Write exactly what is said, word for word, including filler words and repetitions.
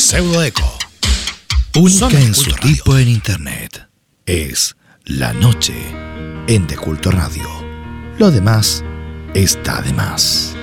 Pseudoeco. Única en su tipo en internet. Es La Noche en De Culto Radio. Lo demás está de más.